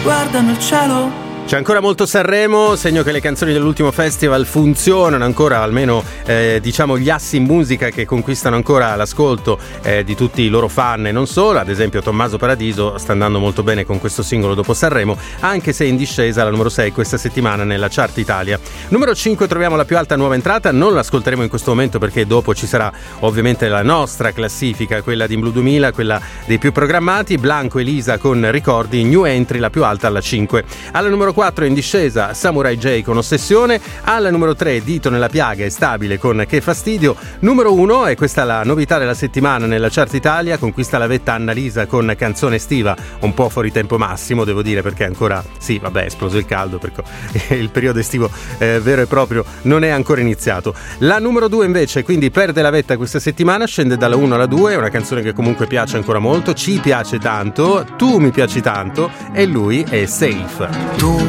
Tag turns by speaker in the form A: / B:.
A: guardano il cielo.
B: C'è ancora molto Sanremo, segno che le canzoni dell'ultimo festival funzionano ancora, almeno diciamo gli assi in musica che conquistano ancora l'ascolto di tutti i loro fan e non solo. Ad esempio Tommaso Paradiso sta andando molto bene con questo singolo dopo Sanremo, anche se in discesa alla numero 6 questa settimana nella chart Italia. Numero 5 troviamo la più alta nuova entrata, non l'ascolteremo in questo momento perché dopo ci sarà ovviamente la nostra classifica, quella di Blue 2000, quella dei più programmati. Blanco Elisa con Ricordi, new entry, la più alta alla 5. Alla numero 4 in discesa Samurai J con Ossessione, alla numero 3 Dito nella piaga e Stabile con Che fastidio. Numero 1, e questa è la novità della settimana nella chart Italia, conquista la vetta Annalisa con Canzone estiva, un po' fuori tempo massimo devo dire, perché ancora sì vabbè è esploso il caldo, perché il periodo estivo vero e proprio non è ancora iniziato. La numero 2 invece quindi perde la vetta questa settimana, scende dalla 1 alla 2, è una canzone che comunque piace ancora molto, ci piace tanto, tu mi piaci tanto, e lui è Safe.
A: Tu